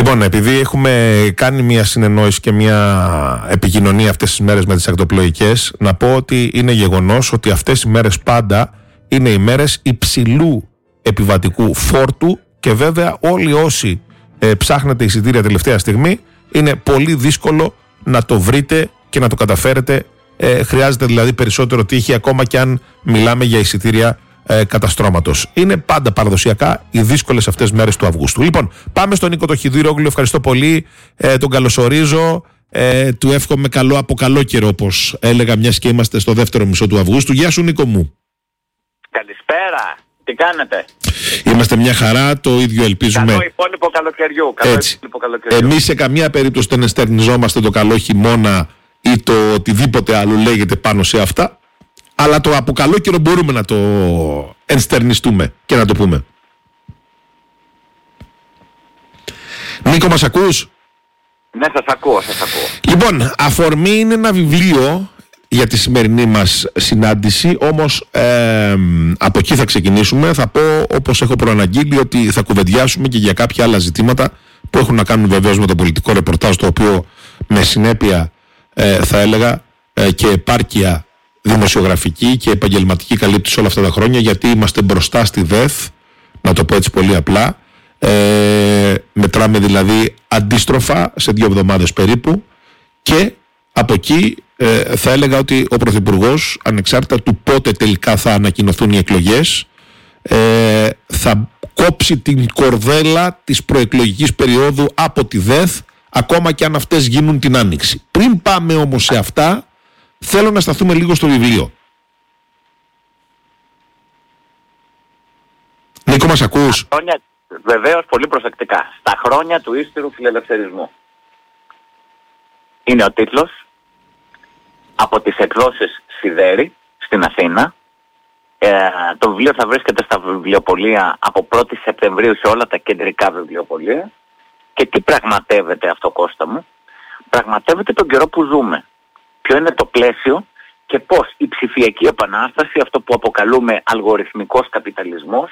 Λοιπόν, επειδή έχουμε κάνει μια συνεννόηση και μια επικοινωνία αυτές τις μέρες με τις ακτοπλοϊκές, να πω ότι είναι γεγονός ότι αυτές οι μέρες πάντα είναι οι μέρες υψηλού επιβατικού φόρτου και βέβαια όλοι όσοι ψάχνετε εισιτήρια τελευταία στιγμή είναι πολύ δύσκολο να το βρείτε και να το καταφέρετε. Χρειάζεται δηλαδή περισσότερο τύχη, ακόμα και αν μιλάμε για εισιτήρια καταστρώματος. Είναι πάντα παραδοσιακά οι δύσκολες αυτές μέρες του Αυγούστου. Λοιπόν, πάμε στον Νίκο το Χιδήρογλου. Ευχαριστώ πολύ. Τον καλωσορίζω. Του εύχομαι καλό από καλό καιρό, όπως έλεγα, μιας και είμαστε στο δεύτερο μισό του Αυγούστου. Γεια σου, Νίκο μου. Καλησπέρα. Τι κάνετε? Είμαστε μια χαρά, το ίδιο ελπίζουμε. Καλό υπόλοιπο καλοκαιριού. Εμείς σε καμία περίπτωση δεν ενστερνιζόμαστε το καλό χειμώνα ή το οτιδήποτε άλλο λέγεται πάνω σε αυτά. Αλλά το από καλό καιρό μπορούμε να το ενστερνιστούμε και να το πούμε. Νίκο, μας ακούς? Ναι, σας ακούω. Λοιπόν, αφορμή είναι ένα βιβλίο για τη σημερινή μας συνάντηση, όμως από εκεί θα ξεκινήσουμε. Θα πω, όπως έχω προαναγγείλει, ότι θα κουβεντιάσουμε και για κάποια άλλα ζητήματα που έχουν να κάνουν βεβαίως με το πολιτικό ρεπορτάζ, το οποίο με συνέπεια θα έλεγα και επάρκεια δημοσιογραφική και επαγγελματική καλύπτει σε όλα αυτά τα χρόνια, γιατί είμαστε μπροστά στη ΔΕΘ, να το πω έτσι πολύ απλά. Μετράμε δηλαδή αντίστροφα σε 2 εβδομάδες περίπου, και από εκεί θα έλεγα ότι ο Πρωθυπουργός, ανεξάρτητα του πότε τελικά θα ανακοινωθούν οι εκλογές, θα κόψει την κορδέλα της προεκλογικής περίοδου από τη ΔΕΘ, ακόμα και αν αυτές γίνουν την Άνοιξη. Πριν πάμε όμως σε αυτά, θέλω να σταθούμε λίγο στο βιβλίο. Νίκο, μας ακούς? Βεβαίως, πολύ προσεκτικά. Στα χρόνια του ύστερου φιλελευθερισμού. Είναι ο τίτλος, από τις εκδόσεις Σιδέρη στην Αθήνα. Το βιβλίο θα βρίσκεται στα βιβλιοπωλεία από 1η Σεπτεμβρίου σε όλα τα κεντρικά βιβλιοπωλεία. Και τι πραγματεύεται αυτό, Κώστα μου? Πραγματεύεται τον καιρό που ζούμε. Ποιο είναι το πλαίσιο και πώς η ψηφιακή επανάσταση, αυτό που αποκαλούμε αλγοριθμικός καπιταλισμός,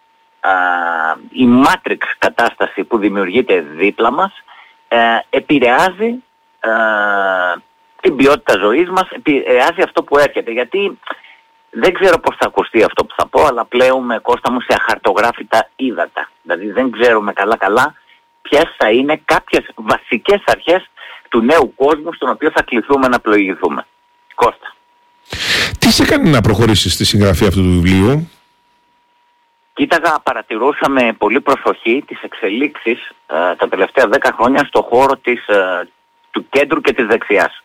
η Matrix κατάσταση που δημιουργείται δίπλα μας, επηρεάζει την ποιότητα ζωής μας, επηρεάζει αυτό που έρχεται. Γιατί δεν ξέρω πώς θα ακουστεί αυτό που θα πω, αλλά πλέουμε, Κώστα μου, σε αχαρτογράφητα ύδατα. Δηλαδή δεν ξέρουμε καλά ποιες θα είναι κάποιες βασικές αρχές του νέου κόσμου στον οποίο θα κληθούμε να πλοηγηθούμε. Κώστα. Τι σε κάνει να προχωρήσεις στη συγγραφή αυτού του βιβλίου? Κοίταγα, παρατηρούσα με πολύ προσοχή τις εξελίξεις τα τελευταία 10 χρόνια στο χώρο του κέντρου και της δεξιάς.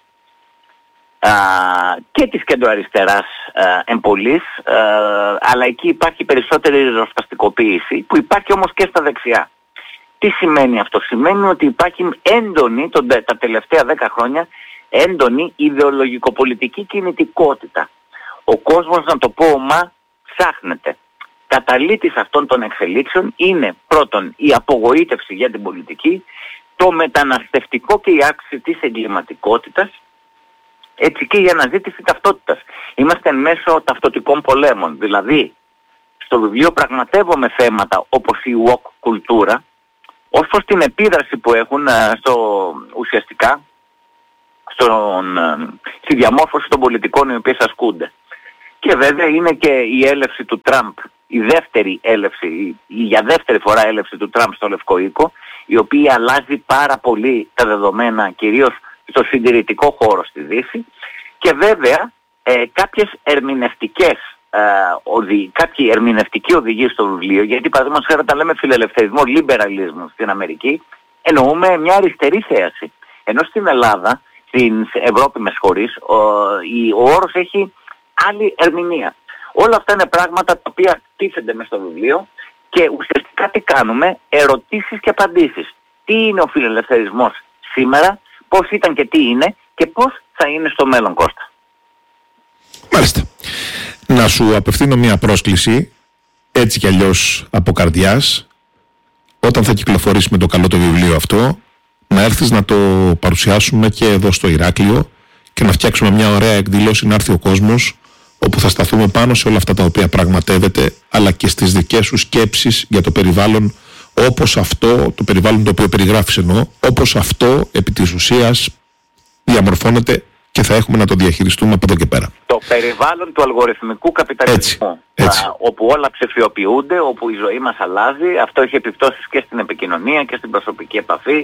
Και της κέντρο-αριστεράς εμπολής, αλλά εκεί υπάρχει περισσότερη ριζοσπαστικοποίηση, που υπάρχει όμως και στα δεξιά. Τι σημαίνει αυτό? Σημαίνει ότι υπάρχει έντονη, τα τελευταία 10 χρόνια, έντονη ιδεολογικοπολιτική κινητικότητα. Ο κόσμος, να το πω ομά, ψάχνεται. Καταλήτης αυτών των εξελίξεων είναι πρώτον η απογοήτευση για την πολιτική, το μεταναστευτικό και η αύξηση της εγκληματικότητας, έτσι και η αναζήτηση ταυτότητας. Είμαστε εν μέσω ταυτοτικών πολέμων. Δηλαδή, στο βιβλίο πραγματεύομαι θέματα όπως η woke κουλτούρα, ως προς την επίδραση που έχουν ουσιαστικά στη διαμόρφωση των πολιτικών οι οποίες ασκούνται. Και βέβαια είναι και η έλευση του Τραμπ, για δεύτερη φορά έλευση του Τραμπ στο Λευκό Οίκο, η οποία αλλάζει πάρα πολύ τα δεδομένα, κυρίως στο συντηρητικό χώρο στη Δύση, και βέβαια κάποιοι ερμηνευτικοί οδηγοί στο βιβλίο, γιατί παραδείγματος χάρη όταν λέμε φιλελευθερισμό, λιμπεραλισμό στην Αμερική, εννοούμε μια αριστερή θέαση. Ενώ στην Ελλάδα, στην Ευρώπη με συγχωρείς, ο όρος έχει άλλη ερμηνεία. Όλα αυτά είναι πράγματα τα οποία τίθενται μες στο βιβλίο και ουσιαστικά τι κάνουμε? Ερωτήσεις και απαντήσεις. Τι είναι ο φιλελευθερισμός σήμερα, πώς ήταν και τι είναι και πώς θα είναι στο μέλλον, Κώστα. Μάλιστα. Να σου απευθύνω μια πρόσκληση, έτσι κι αλλιώς από καρδιάς, όταν θα κυκλοφορήσει με το καλό το βιβλίο αυτό, να έρθεις να το παρουσιάσουμε και εδώ στο Ηράκλειο και να φτιάξουμε μια ωραία εκδήλωση, να έρθει ο κόσμος, όπου θα σταθούμε πάνω σε όλα αυτά τα οποία πραγματεύεται, αλλά και στις δικές σου σκέψεις για το περιβάλλον, όπως αυτό, το περιβάλλον το οποίο περιγράφεις εννοώ, όπως αυτό επί της ουσίας διαμορφώνεται και θα έχουμε να το διαχειριστούμε από εδώ και πέρα. Το περιβάλλον του αλγοριθμικού καπιταλισμού, όπου όλα ψηφιοποιούνται, όπου η ζωή μας αλλάζει, αυτό έχει επιπτώσεις και στην επικοινωνία και στην προσωπική επαφή,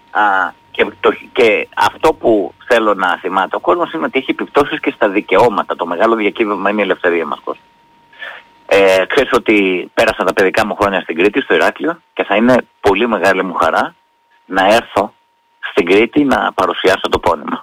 και αυτό που θέλω να θυμάται ο κόσμος είναι ότι έχει επιπτώσεις και στα δικαιώματα. Το μεγάλο διακύβευμα είναι η ελευθερία μας, Κώστα. Ξέρεις ότι πέρασα τα παιδικά μου χρόνια στην Κρήτη, στο Ηράκλειο, και θα είναι πολύ μεγάλη μου χαρά να έρθω στην Κρήτη να παρουσιάσω το πόνημα.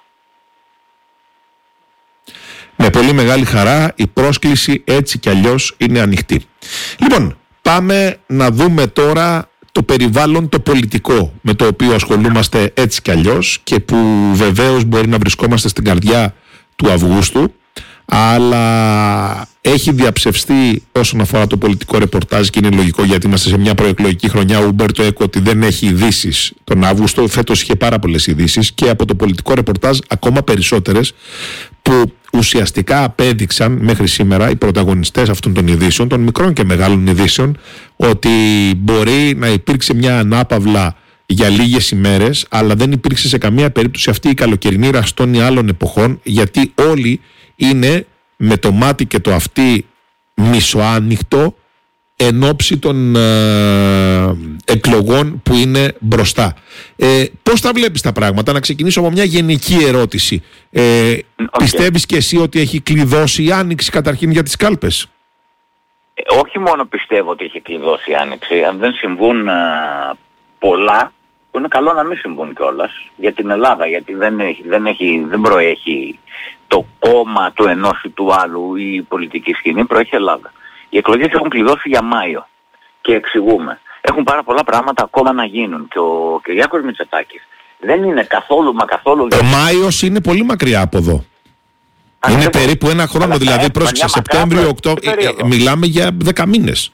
Με πολύ μεγάλη χαρά, η πρόσκληση έτσι κι αλλιώς είναι ανοιχτή. Λοιπόν, πάμε να δούμε τώρα το περιβάλλον το πολιτικό με το οποίο ασχολούμαστε έτσι κι αλλιώς και που βεβαίως μπορεί να βρισκόμαστε στην καρδιά του Αυγούστου, αλλά έχει διαψευστεί όσον αφορά το πολιτικό ρεπορτάζ, και είναι λογικό γιατί είμαστε σε μια προεκλογική χρονιά. Ο Ουμπέρτο Έκο ότι δεν έχει ειδήσεις τον Αύγουστο, φέτος είχε πάρα πολλές ειδήσεις, και από το πολιτικό ρεπορτάζ ακόμα περισσότερες, που ουσιαστικά απέδειξαν μέχρι σήμερα οι πρωταγωνιστές αυτών των ειδήσεων, των μικρών και μεγάλων ειδήσεων, ότι μπορεί να υπήρξε μια ανάπαυλα για λίγες ημέρες, αλλά δεν υπήρξε σε καμία περίπτωση αυτή η καλοκαιρινή ραστόνη άλλων εποχών, γιατί όλοι είναι με το μάτι και το αυτί μισοάνοιχτο εν ώψη των εκλογών που είναι μπροστά. Πώς τα βλέπεις τα πράγματα? Να ξεκινήσω από μια γενική ερώτηση. Πιστεύεις και εσύ ότι έχει κλειδώσει η άνοιξη καταρχήν για τις κάλπες? Όχι μόνο πιστεύω ότι έχει κλειδώσει η άνοιξη, αν δεν συμβούν πολλά, που είναι καλό να μην συμβούν κιόλας για την Ελλάδα, γιατί δεν προέχει το κόμμα του ενός ή του άλλου ή η πολιτική σκηνή, προέχει Ελλάδα. Οι εκλογές έχουν κλειδώσει για Μάιο και εξηγούμε. Έχουν πάρα πολλά πράγματα ακόμα να γίνουν, και ο Κυριάκος Μητσοτάκης δεν είναι καθόλου καθόλου... Ο Μάιος είναι πολύ μακριά από εδώ. Είναι περίπου ένα χρόνο, δηλαδή πρόσεξε, Σεπτέμβριο, Οκτώβριο, μιλάμε για 10 μήνες.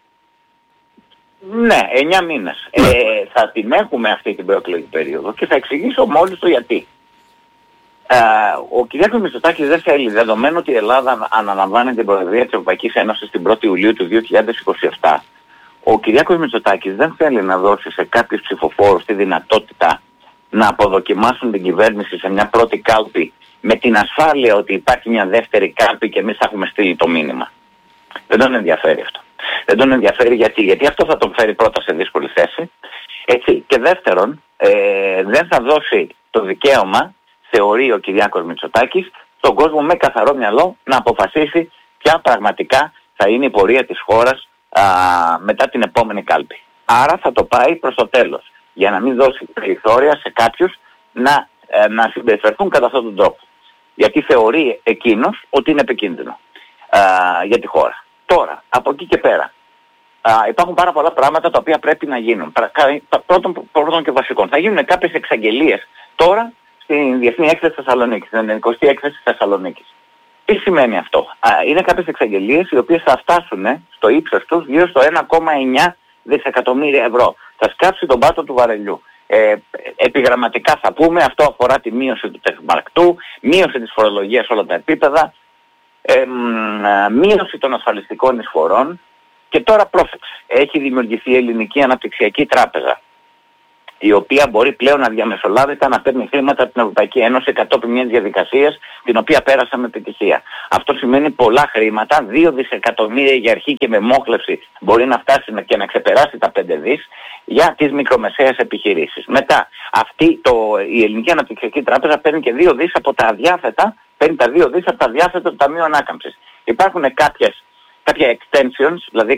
Ναι, 9 μήνες. Θα την έχουμε αυτή την προεκλογική περίοδο και θα εξηγήσω μόλις το γιατί. Ο Κυριάκος Μητσοτάκης δεν θέλει, δεδομένου ότι η Ελλάδα αναλαμβάνει την Προεδρία της Ευρωπαϊκής Ένωσης την 1η Ιουλίου του 2027, ο Κυριάκος Μητσοτάκης δεν θέλει να δώσει σε κάποιους ψηφοφόρους τη δυνατότητα να αποδοκιμάσουν την κυβέρνηση σε μια πρώτη κάλπη με την ασφάλεια ότι υπάρχει μια δεύτερη κάλπη και εμείς θα έχουμε στείλει το μήνυμα. Δεν τον ενδιαφέρει αυτό. Δεν τον ενδιαφέρει γιατί αυτό θα τον φέρει πρώτα σε δύσκολη θέση. Έτσι. Και δεύτερον, δεν θα δώσει το δικαίωμα, θεωρεί ο Κυριάκος Μητσοτάκης, στον κόσμο με καθαρό μυαλό να αποφασίσει ποια πραγματικά θα είναι η πορεία της χώρας μετά την επόμενη κάλπη. Άρα θα το πάει προς το τέλος, για να μην δώσει περιθώρια σε κάποιους να συμπεριφερθούν κατά αυτόν τον τρόπο. Γιατί θεωρεί εκείνος ότι είναι επικίνδυνο για τη χώρα. Τώρα, από εκεί και πέρα, υπάρχουν πάρα πολλά πράγματα τα οποία πρέπει να γίνουν. Πρώτον και βασικών. Θα γίνουν κάποιες εξαγγελίες τώρα στην Διεθνή Έκθεση Θεσσαλονίκης, στην 90η Έκθεση Θεσσαλονίκης. Τι σημαίνει αυτό? Είναι κάποιες εξαγγελίες οι οποίες θα φτάσουν στο ύψος τους γύρω στο 1,9 δισεκατομμύρια ευρώ. Θα σκάψει τον πάτο του βαρελιού. Επιγραμματικά θα πούμε, αυτό αφορά τη μείωση του τεχνομαρκτού, μείωση της φορολογίας σε όλα τα επίπεδα, μείωση των ασφαλιστικών εισφορών, και τώρα πρόσεξε, έχει δημιουργηθεί η Ελληνική Αναπτυξιακή Τράπεζα, η οποία μπορεί πλέον να διαμεσολάβητα να παίρνει χρήματα από την Ευρωπαϊκή Ένωση κατόπιν μιας διαδικασίας την οποία πέρασε με επιτυχία. Αυτό σημαίνει πολλά χρήματα, 2 δισεκατομμύρια για αρχή, και με μόχλευση μπορεί να φτάσει και να ξεπεράσει τα 5 δις για τις μικρομεσαίες επιχειρήσεις. Μετά, η Ελληνική Αναπτυξιακή Τράπεζα παίρνει και 2 δις από τα αδιάθετα, παίρνει τα 2 δις από τα αδιάθετα του Ταμείου Ανάκαμψης. Υπάρχουν κάποια extensions, δηλαδή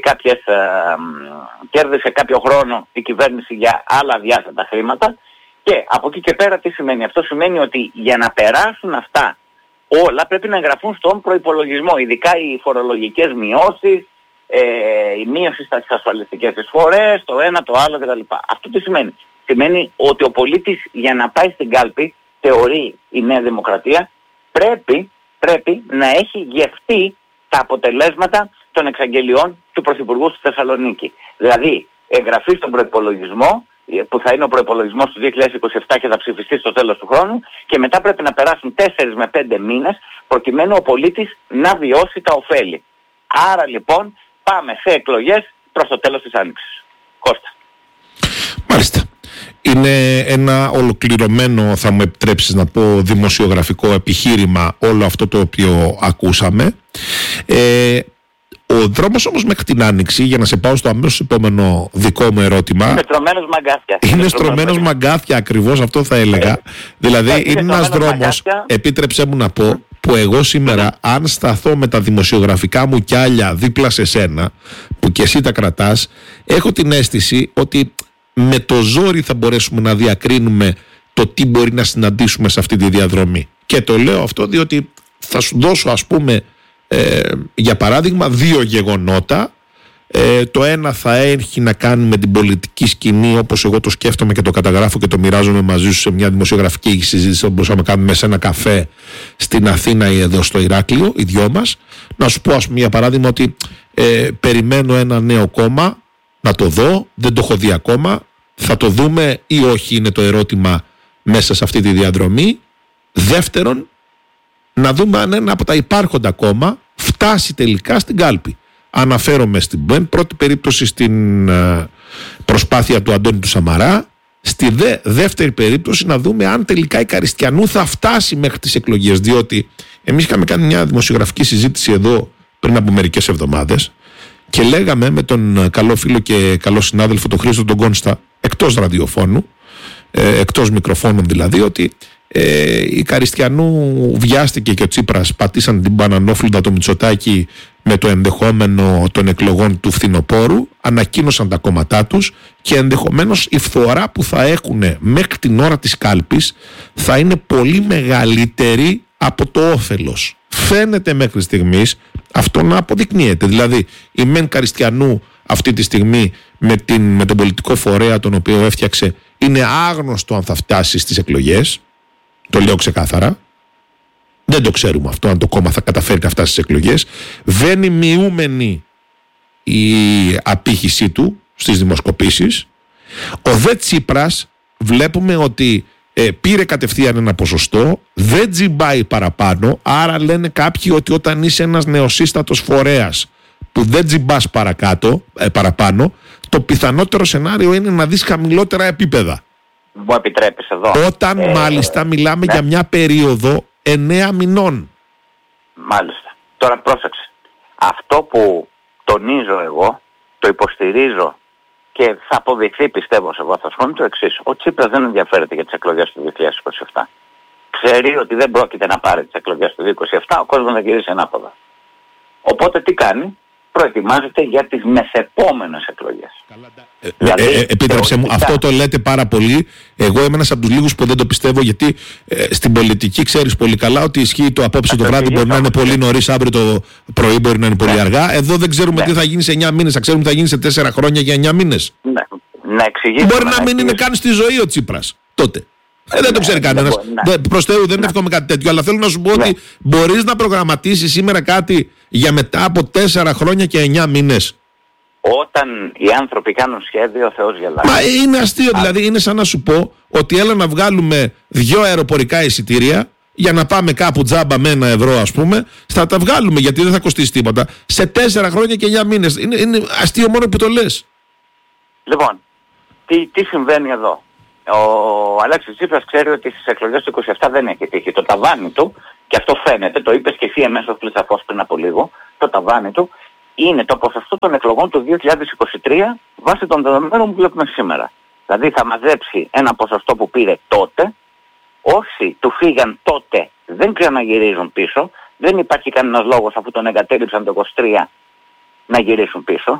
κέρδισε κάποιο χρόνο η κυβέρνηση για άλλα διάθετα χρήματα, και από εκεί και πέρα τι σημαίνει? Αυτό σημαίνει ότι για να περάσουν αυτά όλα πρέπει να εγγραφούν στον προϋπολογισμό, ειδικά οι φορολογικές μειώσεις, η μείωση στις ασφαλιστικές εισφορές, το ένα, το άλλο κτλ. Αυτό τι σημαίνει? Σημαίνει ότι ο πολίτης για να πάει στην κάλπη, θεωρεί η Νέα Δημοκρατία, πρέπει να έχει γευτεί τα αποτελέσματα των εξαγγελιών του Πρωθυπουργού στη Θεσσαλονίκη. Δηλαδή, εγγραφή στον προϋπολογισμό, που θα είναι ο προϋπολογισμός του 2027 και θα ψηφιστεί στο τέλος του χρόνου, και μετά πρέπει να περάσουν 4 με 5 μήνες προκειμένου ο πολίτης να βιώσει τα ωφέλη. Άρα λοιπόν πάμε σε εκλογές προς το τέλος της άνοιξης. Κώστα. Είναι ένα ολοκληρωμένο, θα μου επιτρέψεις να πω, δημοσιογραφικό επιχείρημα όλο αυτό το οποίο ακούσαμε. Ο δρόμος όμως μέχρι την Άνοιξη, για να σε πάω στο αμέσως επόμενο δικό μου ερώτημα, είναι στρωμένος μαγκάθια. Είναι στρωμένος μαγκάθια, ακριβώς αυτό θα έλεγα. Δηλαδή είναι ένας δρόμος, επίτρεψέ μου να πω, που εγώ σήμερα αν σταθώ με τα δημοσιογραφικά μου κιάλια δίπλα σε σένα, που και εσύ τα κρατάς, έχω την αίσθηση ότι με το ζόρι θα μπορέσουμε να διακρίνουμε το τι μπορεί να συναντήσουμε σε αυτή τη διαδρομή. Και το λέω αυτό διότι θα σου δώσω, ας πούμε, για παράδειγμα, 2 γεγονότα. Το ένα θα έχει να κάνει με την πολιτική σκηνή, όπως εγώ το σκέφτομαι και το καταγράφω και το μοιράζομαι μαζί σου σε μια δημοσιογραφική συζήτηση που μπορούσαμε να κάνουμε σε ένα καφέ στην Αθήνα ή εδώ στο Ηράκλειο, οι δυο μας. Να σου πω, ας πούμε, για παράδειγμα, ότι περιμένω ένα νέο κόμμα να το δω, δεν το έχω δει ακόμα. Θα το δούμε ή όχι, είναι το ερώτημα μέσα σε αυτή τη διαδρομή. Δεύτερον, να δούμε αν ένα από τα υπάρχοντα κόμμα φτάσει τελικά στην κάλπη. Αναφέρομαι στην πρώτη περίπτωση στην προσπάθεια του Αντώνη του Σαμαρά. Στη δεύτερη περίπτωση να δούμε αν τελικά η Καριστιανού θα φτάσει μέχρι τις εκλογές. Διότι εμείς είχαμε κάνει μια δημοσιογραφική συζήτηση εδώ πριν από μερικές εβδομάδες και λέγαμε με τον καλό φίλο και καλό συνάδελφο τον Χρήστο τον Κόνστα, εκτός ραδιοφώνου, εκτός μικροφώνων δηλαδή, ότι η Καριστιανού βιάστηκε και ο Τσίπρας πατήσαν την μπανανόφλουντα το Μητσοτάκη με το ενδεχόμενο των εκλογών του φθινοπόρου, ανακοίνωσαν τα κόμματά τους και ενδεχομένως η φθορά που θα έχουν μέχρι την ώρα της κάλπης θα είναι πολύ μεγαλύτερη από το όφελος. Φαίνεται μέχρι στιγμής αυτό να αποδεικνύεται. Δηλαδή η μεν Καριστιανού αυτή τη στιγμή με τον πολιτικό φορέα τον οποίο έφτιαξε είναι άγνωστο αν θα φτάσει στις εκλογές. Το λέω ξεκάθαρα. Δεν το ξέρουμε αυτό, αν το κόμμα θα καταφέρει να φτάσει στις εκλογές. Βαίνει μειούμενη η απήχησή του στις δημοσκοπήσεις. Ο δε Τσίπρας βλέπουμε ότι πήρε κατευθείαν ένα ποσοστό, δεν τζιμπάει παραπάνω, άρα λένε κάποιοι ότι όταν είσαι ένας νεοσύστατος φορέας που δεν τζιμπάς παραπάνω, το πιθανότερο σενάριο είναι να δεις χαμηλότερα επίπεδα. Μου επιτρέπεις εδώ. Όταν μάλιστα μιλάμε για μια περίοδο 9 μηνών. Μάλιστα. Τώρα πρόσεξε. Αυτό που τονίζω εγώ, το υποστηρίζω και θα αποδειχθεί πιστεύω σε βάθος χρόνου το εξής. Ο Τσίπρας δεν ενδιαφέρεται για τις εκλογές του 2027. Ξέρει ότι δεν πρόκειται να πάρει τις εκλογές του 2027, ο κόσμος θα γυρίσει ανάποδα. Οπότε τι κάνει? Προετοιμάζεται για τις μεσεπόμενες εκλογές. Επίτρεψε μου, αυτό το λέτε πάρα πολύ. Εγώ είμαι ένας από τους λίγους που δεν το πιστεύω, γιατί στην πολιτική ξέρεις πολύ καλά ότι ισχύει το απόψε το βράδυ μπορεί να είναι πολύ νωρίς, αύριο το πρωί μπορεί να είναι πολύ αργά. Εδώ δεν ξέρουμε τι θα γίνει σε 9 μήνες, θα ξέρουμε τι θα γίνει σε 4 χρόνια για 9 μήνες. Να εξηγήσουμε. Μπορεί να μην είναι καν στη ζωή ο Τσίπρας τότε. Δεν το ξέρει κανένας. Προς Θεού δεν εύχομαι κάτι τέτοιο, αλλά θέλω να σου πω ότι μπορείς να προγραμματίσεις σήμερα κάτι για μετά από 4 χρόνια και 9 μήνες. Όταν οι άνθρωποι κάνουν σχέδιο, ο Θεός γελάει. Μα είναι αστείο, δηλαδή είναι σαν να σου πω ότι έλα να βγάλουμε 2 αεροπορικά εισιτήρια για να πάμε κάπου τζάμπα με 1 ευρώ, ας πούμε. Θα τα βγάλουμε γιατί δεν θα κοστίσει τίποτα. Σε 4 χρόνια και 9 μήνες. Είναι αστείο μόνο που το λες. Λοιπόν, τι συμβαίνει εδώ? Ο Αλέξης Τσίπρας ξέρει ότι στις εκλογές του 27 δεν έχει τύχει. Το ταβάνι του, και αυτό φαίνεται, το είπες και εσύ εμέσως Κλεισαφός πριν από λίγο, το ταβάνι του είναι το ποσοστό των εκλογών του 2023 βάσει των δεδομένων που βλέπουμε σήμερα. Δηλαδή θα μαζέψει ένα ποσοστό που πήρε τότε, όσοι του φύγαν τότε δεν ξαναγυρίζουν πίσω, δεν υπάρχει κανένας λόγος αφού τον εγκατέλειψαν το 23 να γυρίσουν πίσω.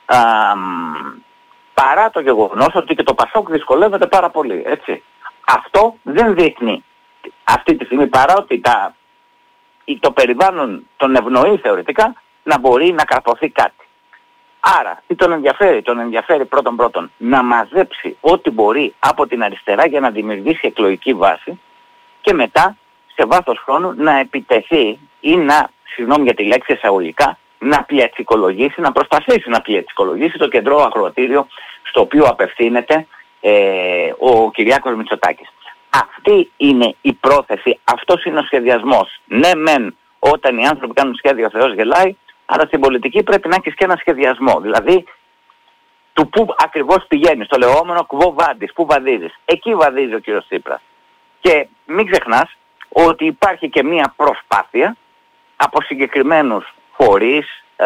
Παρά το γεγονός ότι και το Πασόκ δυσκολεύεται πάρα πολύ, έτσι. Αυτό δεν δείχνει αυτή τη στιγμή, παρά ότι το περιβάλλον τον ευνοεί θεωρητικά, να μπορεί να καρποθεί κάτι. Άρα, τι τον ενδιαφέρει? Τον ενδιαφέρει πρώτον να μαζέψει ό,τι μπορεί από την αριστερά για να δημιουργήσει εκλογική βάση και μετά, σε βάθος χρόνου, να επιτεθεί ή να, συγγνώμη για τη λέξη εισαγωγικά, να πλιατσικολογήσει, να προσπαθήσει να πλιατσικολογήσει το κεντρό ακροατήριο στο οποίο απευθύνεται ο Κυριάκος Μητσοτάκης. Αυτή είναι η πρόθεση, αυτός είναι ο σχεδιασμός. Ναι μεν όταν οι άνθρωποι κάνουν σχέδιο ο Θεός γελάει, αλλά στην πολιτική πρέπει να έχεις και ένα σχεδιασμό. Δηλαδή του πού ακριβώς πηγαίνεις, το λεγόμενο κβο βάντης, πού βαδίζεις. Εκεί βαδίζει ο κύριος Τσίπρας. Και μην ξεχνάς ότι υπάρχει και μία προσπάθεια από συγκεκριμένους φορείς,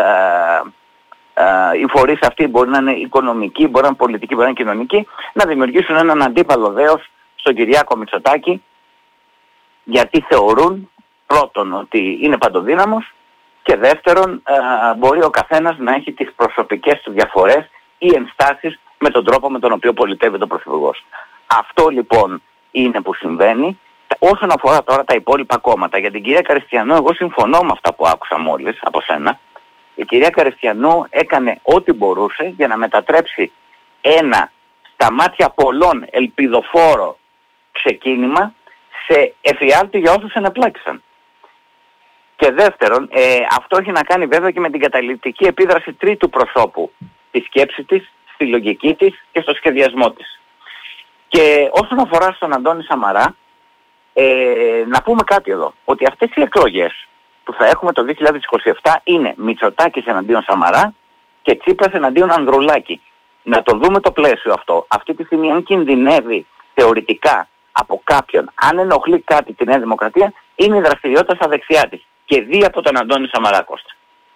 οι φορείς αυτοί μπορεί να είναι οικονομικοί, μπορεί να είναι πολιτικοί, μπορεί να είναι κοινωνικοί, να δημιουργήσουν έναν αντίπαλο δέος στον Κυριάκο Μητσοτάκη, γιατί θεωρούν πρώτον ότι είναι παντοδύναμος και δεύτερον μπορεί ο καθένας να έχει τις προσωπικές του διαφορές ή ενστάσεις με τον τρόπο με τον οποίο πολιτεύει τον Πρωθυπουργός. Αυτό λοιπόν είναι που συμβαίνει. Όσον αφορά τώρα τα υπόλοιπα κόμματα, για την κυρία Καριστιανού, εγώ συμφωνώ με αυτά που άκουσα μόλις από σένα. Η κυρία Καριστιανού έκανε ό,τι μπορούσε για να μετατρέψει ένα στα μάτια πολλών ελπιδοφόρο ξεκίνημα σε εφιάλτη για όσους ενεπλάκησαν. Και δεύτερον, αυτό έχει να κάνει βέβαια και με την καταλυτική επίδραση τρίτου προσώπου στη σκέψη της, στη λογική της και στο σχεδιασμό της. Και όσον αφορά στον Αντώνη Σαμαρά, να πούμε κάτι εδώ, ότι αυτές οι εκλογές που θα έχουμε το 2027 είναι Μητσοτάκης εναντίον Σαμαρά και Τσίπρας εναντίον Ανδρουλάκη. Να το δούμε το πλαίσιο αυτό. Αυτή τη στιγμή αν κινδυνεύει θεωρητικά από κάποιον, αν ενοχλεί κάτι τη Νέα Δημοκρατία, είναι η δραστηριότητα στα δεξιά της. Και δει από τον Αντώνη Σαμαρά, Κώστα.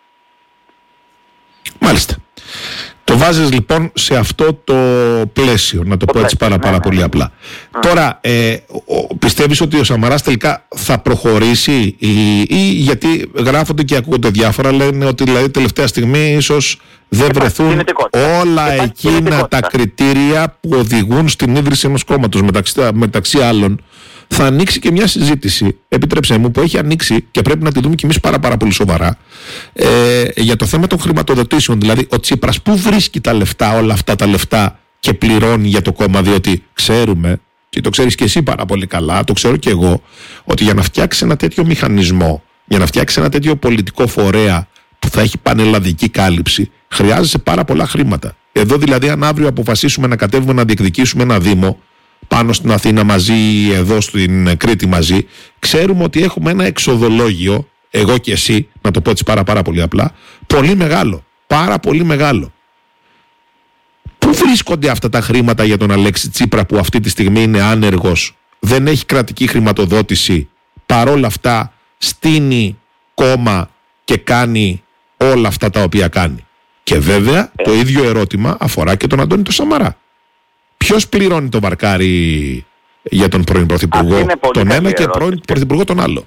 Μάλιστα. Το βάζεις λοιπόν σε αυτό το πλαίσιο, να το πω έτσι πάρα πολύ απλά. Τώρα, πιστεύεις ότι ο Σαμαράς τελικά θα προχωρήσει ή γιατί γράφονται και ακούγονται διάφορα, λένε ότι δηλαδή τελευταία στιγμή ίσως δεν βρεθούν όλα εκείνα τα κριτήρια που οδηγούν στην ίδρυση ενός κόμματος, μεταξύ άλλων. Θα ανοίξει και μια συζήτηση, επιτρέψτε μου, που έχει ανοίξει και πρέπει να τη δούμε κι εμείς πάρα πολύ σοβαρά, για το θέμα των χρηματοδοτήσεων. Δηλαδή, ο Τσίπρας πού βρίσκει τα λεφτά, όλα αυτά τα λεφτά και πληρώνει για το κόμμα, διότι ξέρουμε, και το ξέρεις και εσύ πάρα πολύ καλά, το ξέρω και εγώ, ότι για να φτιάξει ένα τέτοιο μηχανισμό, για να φτιάξει ένα τέτοιο πολιτικό φορέα που θα έχει πανελλαδική κάλυψη, χρειάζεσαι πάρα πολλά χρήματα. Εδώ δηλαδή, αν αύριο αποφασίσουμε να κατέβουμε να διεκδικήσουμε ένα Δήμο, πάνω στην Αθήνα μαζί ή εδώ στην Κρήτη μαζί, ξέρουμε ότι έχουμε ένα εξοδολόγιο, εγώ και εσύ, να το πω έτσι πάρα πολύ απλά, πολύ μεγάλο, πάρα πολύ μεγάλο. Πού βρίσκονται αυτά τα χρήματα για τον Αλέξη Τσίπρα που αυτή τη στιγμή είναι άνεργος, δεν έχει κρατική χρηματοδότηση, παρόλα αυτά στείνει κόμμα και κάνει όλα αυτά τα οποία κάνει? Και βέβαια το ίδιο ερώτημα αφορά και τον Αντώνη τον Σαμαρά. Ποιος πληρώνει το βαρκάρι για τον πρώην Πρωθυπουργό τον ένα και πρώην Πρωθυπουργό τον άλλο?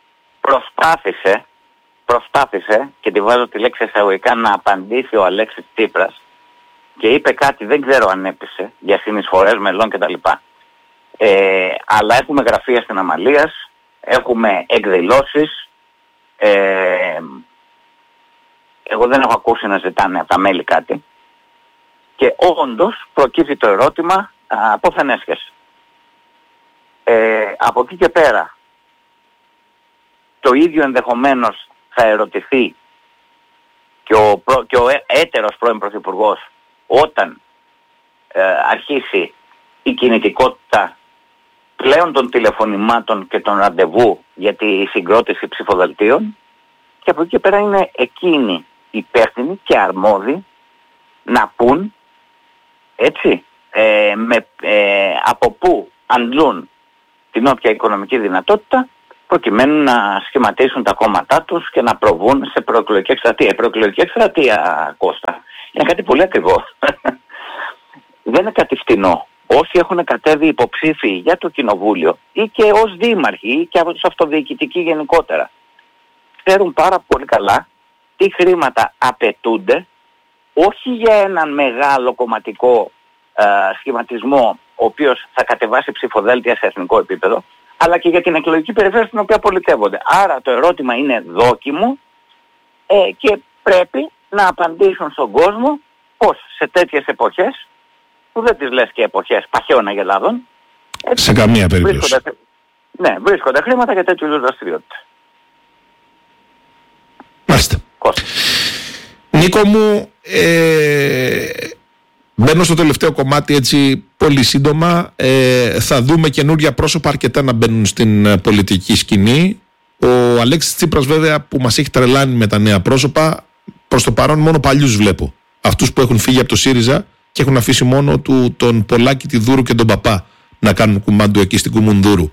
Προσπάθησε και τη βάζω τη λέξη εισαγωγικά να απαντήσει ο Αλέξης Τσίπρας και είπε κάτι, δεν ξέρω αν έπεισε, για συνεισφορές μελών κτλ. Αλλά έχουμε γραφεία στην Αμαλίας, έχουμε εκδηλώσεις, εγώ δεν έχω ακούσει να ζητάνε από τα μέλη κάτι. Και όντως προκύπτει το ερώτημα πόθεν έσχεσαι. Από εκεί και πέρα το ίδιο ενδεχομένως θα ερωτηθεί και ο έτερος πρώην Πρωθυπουργός όταν αρχίσει η κινητικότητα πλέον των τηλεφωνημάτων και των ραντεβού για τη συγκρότηση ψηφοδελτίων, και από εκεί και πέρα είναι εκείνοι υπεύθυνοι και αρμόδιοι να πούν έτσι, από πού αντλούν την όποια οικονομική δυνατότητα προκειμένου να σχηματίσουν τα κόμματά τους και να προβούν σε προεκλογική εκστρατεία. Η προεκλογική εκστρατεία, Κώστα, είναι κάτι πολύ ακριβό. Δεν είναι κάτι φτηνό. Όσοι έχουν κατέβει υποψήφοι για το κοινοβούλιο ή και ως δήμαρχοι ή και από τους αυτοδιοικητικοί γενικότερα, ξέρουν πάρα πολύ καλά τι χρήματα απαιτούνται, όχι για έναν μεγάλο κομματικό σχηματισμό ο οποίος θα κατεβάσει ψηφοδέλτια σε εθνικό επίπεδο, αλλά και για την εκλογική περιφέρεια στην οποία πολιτεύονται. Άρα το ερώτημα είναι δόκιμο και πρέπει να απαντήσουν στον κόσμο πως σε τέτοιες εποχές, που δεν τις λες και εποχές παχαίων αγελάδων, σε καμία περίπτωση βρίσκονται χρήματα για τέτοιου είδους δραστηριότητες. Μάλιστα. Νίκο μου, μπαίνω στο τελευταίο κομμάτι έτσι πολύ σύντομα. Θα δούμε καινούρια πρόσωπα αρκετά να μπαίνουν στην πολιτική σκηνή. Ο Αλέξης Τσίπρας βέβαια που μας έχει τρελάνει με τα νέα πρόσωπα, προς το παρόν μόνο παλιούς βλέπω. Αυτούς που έχουν φύγει από το ΣΥΡΙΖΑ και έχουν αφήσει μόνο τον Πολάκη, τη Δούρου και τον Παπά να κάνουν κουμάντο εκεί στην Κουμουνδούρου.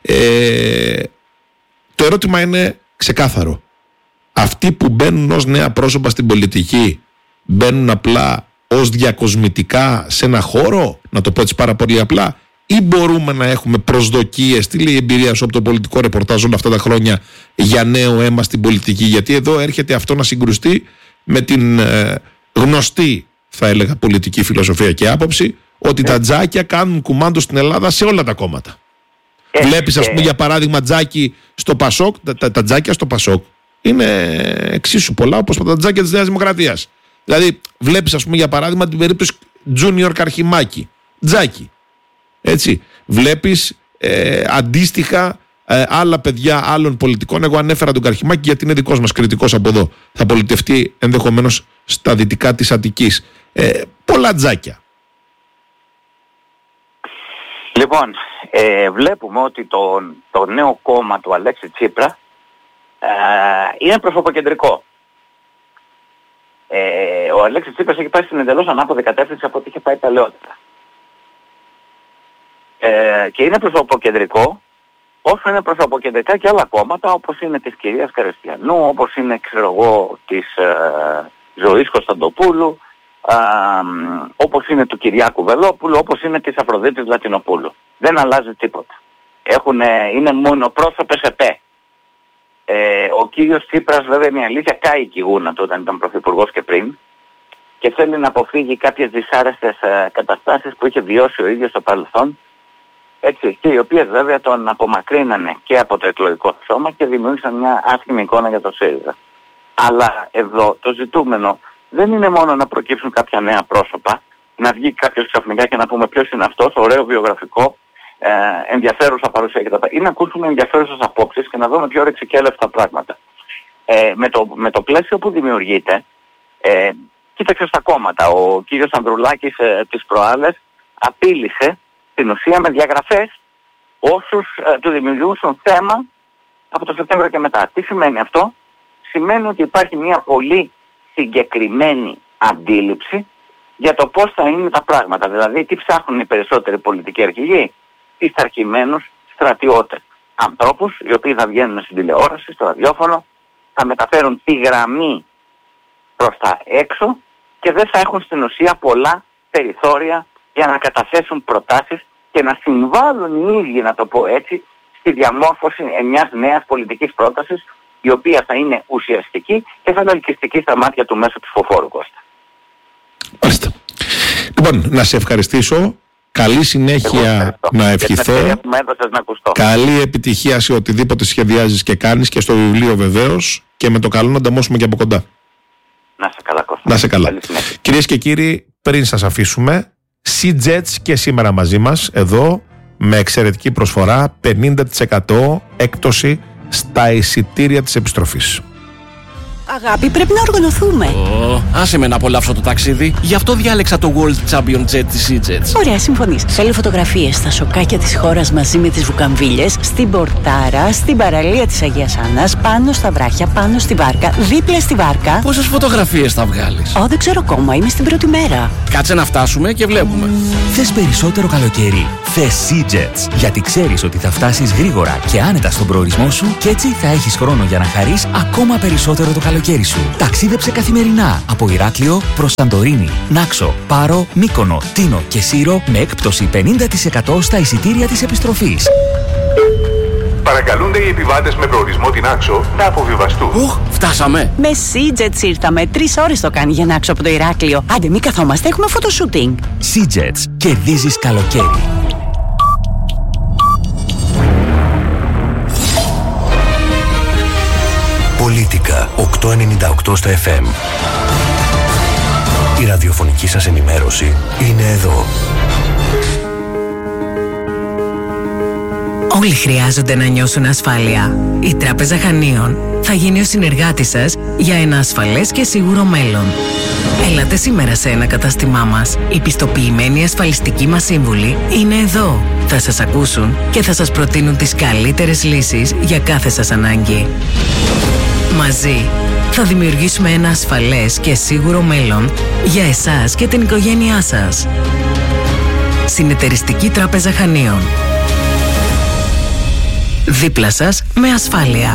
Το ερώτημα είναι ξεκάθαρο. Αυτοί που μπαίνουν ως νέα πρόσωπα στην πολιτική μπαίνουν απλά ως διακοσμητικά σε ένα χώρο, να το πω έτσι πάρα πολύ απλά, ή μπορούμε να έχουμε προσδοκίες, τι λέει η εμπειρία σου από το πολιτικό ρεπορτάζ όλα αυτά τα χρόνια, για νέο αίμα στην πολιτική? Γιατί εδώ έρχεται αυτό να συγκρουστεί με την γνωστή, θα έλεγα, πολιτική φιλοσοφία και άποψη ότι τα τζάκια κάνουν κουμάντο στην Ελλάδα σε όλα τα κόμματα. Βλέπεις, ας πούμε, για παράδειγμα, τζάκι στο Πασόκ, τα τζάκια στο Πασόκ είναι εξίσου πολλά όπως τα τζάκια της Νέας Δημοκρατίας. Δηλαδή, βλέπεις, ας πούμε, για παράδειγμα, την περίπτωση Junior Καρχιμάκη, τζάκι. Έτσι. Βλέπεις αντίστοιχα άλλα παιδιά άλλων πολιτικών. Εγώ ανέφερα τον Καρχιμάκη γιατί είναι δικός μας κριτικός από εδώ. Θα πολιτευτεί ενδεχομένως στα δυτικά της Αττικής. Πολλά τζάκια. Λοιπόν, βλέπουμε ότι το νέο κόμμα του Αλέξη Τσίπρα είναι προσωποκεντρικό. Ο Αλέξης Τσίπρας έχει πάει στην εντελώς ανάποδη κατεύθυνση από ό,τι είχε πάει παλαιότερα. Και είναι προσωποκεντρικό όσο είναι προσωποκεντρικά και άλλα κόμματα, όπως είναι της κυρίας Καριστιανού, όπως είναι, ξέρω εγώ, της Ζωής Κωνσταντοπούλου, όπως είναι του Κυριάκου Βελόπουλου, όπως είναι της Αφροδίτης Λατινοπούλου. Δεν αλλάζει τίποτα. Είναι μονοπρόσωπες ΕΠΕ. Ο κύριος Τσίπρας, βέβαια, είναι η αλήθεια, κάει η γούνα του όταν ήταν πρωθυπουργός και πριν και θέλει να αποφύγει κάποιες δυσάρεστες καταστάσεις που είχε βιώσει ο ίδιος στο παρελθόν, έτσι, και οι οποίες βέβαια τον απομακρύνανε και από το εκλογικό σώμα και δημιούργησαν μια άσχημη εικόνα για το ΣΥΡΙΖΑ. Αλλά εδώ το ζητούμενο δεν είναι μόνο να προκύψουν κάποια νέα πρόσωπα, να βγει κάποιος ξαφνικά και να πούμε ποιος είναι αυτός, ωραίο βιογραφικό, ενδιαφέρουσα παρουσία κτλ. Ή να ακούσουμε ενδιαφέρουσες απόψεις και να δούμε πιο ρεξικέλευτα πράγματα. Με το πλαίσιο που δημιουργείται, κοίταξε στα κόμματα. Ο κύριος Ανδρουλάκης τις προάλλες απείλησε στην ουσία με διαγραφές όσους του δημιουργούσαν θέμα από το Σεπτέμβριο και μετά. Τι σημαίνει αυτό? Σημαίνει ότι υπάρχει μια πολύ συγκεκριμένη αντίληψη για το πώς θα είναι τα πράγματα. Δηλαδή, τι ψάχνουν οι περισσότεροι πολιτικοί αρχηγοί? Πειθαρχημένους στρατιώτες. Ανθρώπους οι οποίοι θα βγαίνουν στην τηλεόραση, στο ραδιόφωνο, θα μεταφέρουν τη γραμμή προς τα έξω και δεν θα έχουν στην ουσία πολλά περιθώρια για να καταθέσουν προτάσεις και να συμβάλλουν οι ίδιοι, να το πω έτσι, στη διαμόρφωση μιας νέας πολιτικής πρότασης, η οποία θα είναι ουσιαστική και θα είναι ελκυστική στα μάτια του μέσου ψηφοφόρου, Κώστα. Μάλιστα. Λοιπόν, να σε ευχαριστήσω. Καλή συνέχεια να ευχηθώ. Καλή επιτυχία σε οτιδήποτε σχεδιάζεις και κάνεις και στο βιβλίο βεβαίως, και με το καλό να ανταμώσουμε και από κοντά. Να σε καλά, Κώστα. Να σε καλά. Κυρίες και κύριοι, πριν σας αφήσουμε, SeaJets και σήμερα μαζί μας εδώ με εξαιρετική προσφορά 50% έκπτωση στα εισιτήρια της επιστροφής. Αγάπη, πρέπει να οργανωθούμε. Άσε με να απολαύσω το ταξίδι. Γι' αυτό διάλεξα το World Champion Jet της SeaJets. Ωραία, συμφωνείς. Θέλω φωτογραφίες στα σοκάκια της χώρας μαζί με τις βουκαμβίλες, στην Πορτάρα, στην παραλία της Αγίας Άννας, πάνω στα βράχια, πάνω στη βάρκα, δίπλα στη βάρκα. Πόσες φωτογραφίες θα βγάλεις? Δεν ξέρω ακόμα, είμαι στην πρώτη μέρα. Κάτσε να φτάσουμε και βλέπουμε. Θες περισσότερο καλοκαίρι? Θες SeaJets. Γιατί ξέρεις ότι θα φτάσεις γρήγορα και άνετα στον προορισμό σου και έτσι θα έχεις χρόνο για να χαρείς ακόμα περισσότερο το καλοκαίρι σου. Ταξίδεψε καθημερινά από Ηράκλειο προς Σαντορίνη, Νάξο, Πάρο, Μύκονο, Τίνο και Σύρο με έκπτωση 50% στα εισιτήρια της επιστροφής. Παρακαλούνται οι επιβάτες με προορισμό την Άξο να αποβιβαστούν. Φτάσαμε. Με SeaJets ήρθαμε. 3 ώρες το κάνει για να Άξο από το Ηράκλειο. Άντε, μη καθόμαστε, έχουμε φωτοσούτινγκ. SeaJets. Κερδίζεις καλοκαίρι. Πολίτικα 898 στα FM. Η ραδιοφωνική σας ενημέρωση είναι εδώ. Όλοι χρειάζονται να νιώσουν ασφάλεια. Η Τράπεζα Χανίων θα γίνει ο συνεργάτης σας για ένα ασφαλές και σίγουρο μέλλον. Έλατε σήμερα σε ένα κατάστημά μας. Οι πιστοποιημένοι ασφαλιστικοί μας σύμβουλοι είναι εδώ. Θα σας ακούσουν και θα σας προτείνουν τις καλύτερες λύσεις για κάθε σας ανάγκη. Μαζί θα δημιουργήσουμε ένα ασφαλές και σίγουρο μέλλον για εσάς και την οικογένειά σας. Συνεταιριστική Τράπεζα Χανίων. Δίπλα σας με ασφάλεια.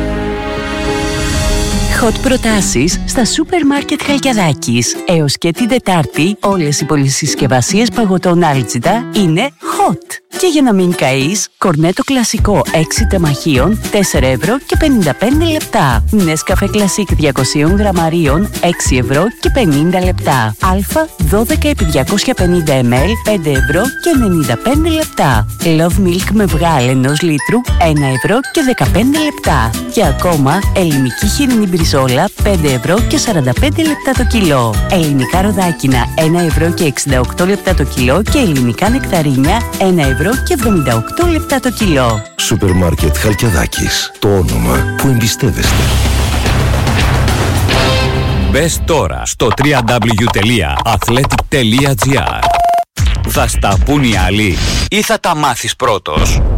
Hot προτάσεις στα σούπερ μάρκετ Χαλκιαδάκης. Έως και την Τετάρτη όλες οι πολυσυσκευασίες παγωτών Άλτζιτα είναι hot. Και για να μην καείς, κορνέτο κλασικό 6 τεμαχίων 4 ευρώ και 55 λεπτά. Νέσκαφε κλασικ 200 γραμμαρίων 6 ευρώ και 50 λεπτά. Αλφα 12 επί 250 ml 5 ευρώ και 95 λεπτά. Love Milk με βγάλ 1 λίτρου 1 ευρώ και 15 λεπτά. Και ακόμα ελληνική χοιρινή μπριζόλα 5 ευρώ και 45 λεπτά το κιλό. Ελληνικά ροδάκινα 1 ευρώ και 68 λεπτά το κιλό και ελληνικά νεκταρίνια 1 ευρώ και 78 λεπτά το κιλό. Σούπερ μάρκετ Χαλκιαδάκης. Το όνομα που εμπιστεύεστε. Μπες τώρα στο www.athletic.gr. Θα στα πουν οι άλλοι ή θα τα μάθεις πρώτος?